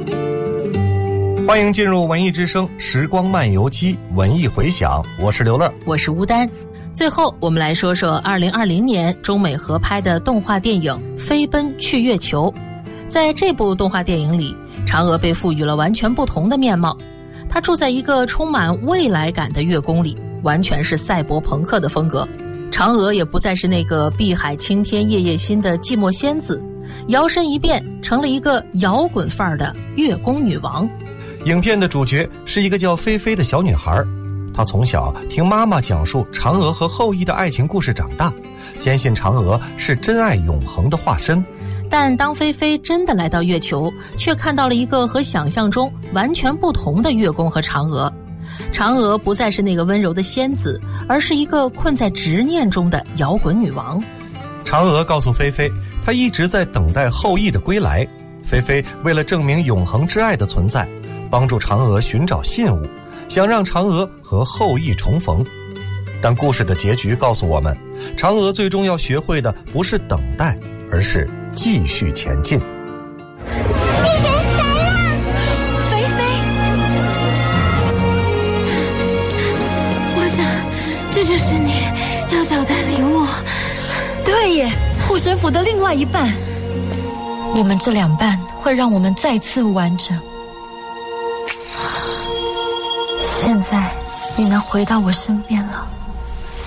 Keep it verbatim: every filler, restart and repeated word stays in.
欢迎进入文艺之声时光漫游记文艺回响，我是刘乐， 我是吴丹。最后我们来说说二零二零年中美合拍的动画电影《飞奔去月球》。在这部动画电影里，嫦娥被赋予了完全不同的面貌。她住在一个充满未来感的月宫里，完全是赛博朋克的风格。嫦娥也不再是那个碧海青天夜夜心的寂寞仙子，摇身一变成了一个摇滚范儿的月宫女王。 影片的主角是一个叫菲菲的小女孩，她从小听妈妈讲述嫦娥和后羿的爱情故事长大，坚信嫦娥是真爱永恒的化身。 但当菲菲真的来到月球，却看到了一个和想象中完全不同的月宫和嫦娥。嫦娥不再是那个温柔的仙子，而是一个困在执念中的摇滚女王。 嫦娥告诉菲菲，她一直在等待后羿的归来。菲菲为了证明永恒之爱的存在，帮助嫦娥寻找信物，想让嫦娥和后羿重逢。但故事的结局告诉我们，嫦娥最终要学会的不是等待，而是继续前进。 女神来了， 菲菲，我想这就是你要找的礼物。对耶，护身符的另外一半。我们这两半会让我们再次完整。现在你能回到我身边了。